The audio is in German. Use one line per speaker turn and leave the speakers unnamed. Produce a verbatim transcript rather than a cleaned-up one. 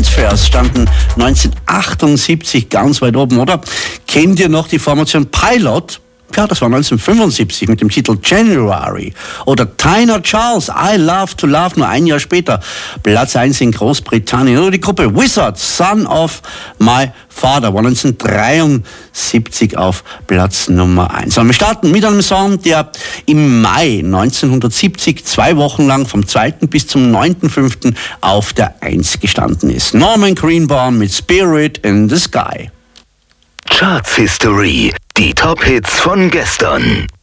Transfers standen neunzehnhundertachtundsiebzig ganz weit oben, oder? Kennt ihr noch die Formation Pilot? Ja, das war neunzehnhundertfünfundsiebzig mit dem Titel January. Oder Tina Charles, I Love to Love, nur ein Jahr später. Platz eins in Großbritannien. Oder die Gruppe Wizards, Son of My Father, war neunzehnhundertdreiundsiebzig auf Platz Nummer eins. Und wir starten mit einem Song, der im Mai neunzehnhundertsiebzig zwei Wochen lang vom zweiten bis zum neunten fünften auf der eins gestanden ist. Norman Greenbaum mit Spirit in the Sky.
Charts History. Die Top-Hits von gestern.